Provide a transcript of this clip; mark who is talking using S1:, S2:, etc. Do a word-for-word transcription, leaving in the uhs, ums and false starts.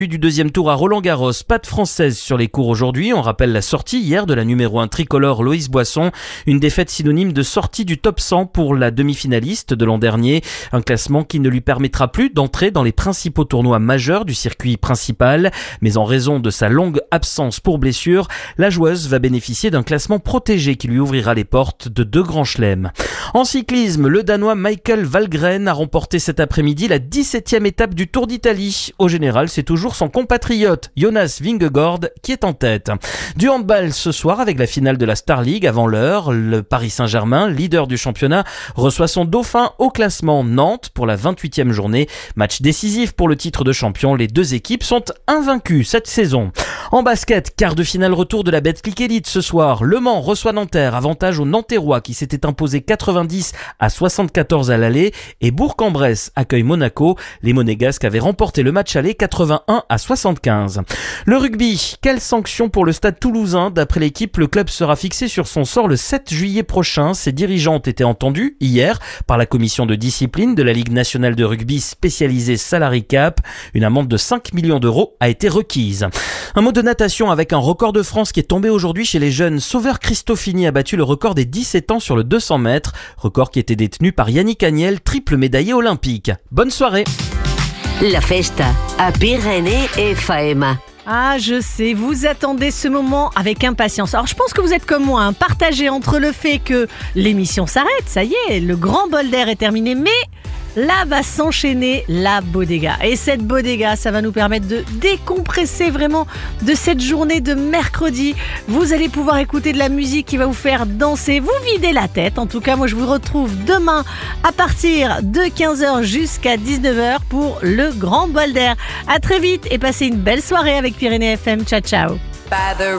S1: Du deuxième tour à Roland-Garros, pas de française sur les cours aujourd'hui. On rappelle la sortie hier de la numéro un tricolore Loïs Boisson. Une défaite synonyme de sortie du top cent pour la demi-finaliste de l'an dernier. Un classement qui ne lui permettra plus d'entrer dans les principaux tournois majeurs du circuit principal. Mais en raison de sa longue absence pour blessure, la joueuse va bénéficier d'un classement protégé qui lui ouvrira les portes de deux grands chelems. En cyclisme, le Danois Michael Valgren a remporté cet après-midi la dix-septième étape du Tour d'Italie. Au général, c'est toujours son compatriote Jonas Vingegaard qui est en tête. Du handball ce soir avec la finale de la Star League avant l'heure. Le Paris Saint-Germain, leader du championnat, reçoit son dauphin au classement Nantes pour la vingt-huitième journée. Match décisif pour le titre de champion. Les deux équipes sont invaincues cette saison. En basket, quart de finale retour de la Betclic Elite ce soir. Le Mans reçoit Nanterre, avantage aux Nanterrois qui s'étaient imposés quatre-vingt-dix à soixante-quatorze à l'aller et Bourg-en-Bresse accueille Monaco. Les Monégasques avaient remporté le match aller quatre-vingt-un à soixante-quinze. Le rugby, quelle sanction pour le Stade Toulousain? D'après l'équipe, le club sera fixé sur son sort le sept juillet prochain. Ses dirigeants ont été entendus hier par la commission de discipline de la Ligue nationale de rugby spécialisée Salary Cap. Une amende de cinq millions d'euros a été requise. Un mot de natation avec un record de France qui est tombé aujourd'hui chez les jeunes. Sauveur Christofini a battu le record des dix-sept ans sur le deux cents mètres. Record qui était détenu par Yannick Agnel, triple médaillé olympique. Bonne soirée.
S2: La festa à Pyrénées F M.
S3: Ah, je sais, vous attendez ce moment avec impatience. Alors, je pense que vous êtes comme moi, hein, partagé entre le fait que l'émission s'arrête, ça y est, le grand bol d'air est terminé, mais là va s'enchaîner la bodega. Et cette bodega, ça va nous permettre de décompresser vraiment de cette journée de mercredi. Vous allez pouvoir écouter de la musique qui va vous faire danser, vous vider la tête. En tout cas, moi, je vous retrouve demain à partir de quinze heures jusqu'à dix-neuf heures pour le grand bol d'air. À très vite et passez une belle soirée avec Pyrénées F M. Ciao, ciao.